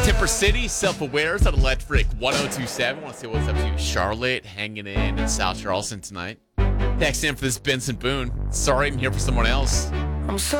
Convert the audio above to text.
Timber City, Self-Awares on Electric 1027. Want to see what's up to Charlotte, hanging in South Charleston tonight. Text in for this Benson Boone. Sorry, I'm here for someone else. I'm so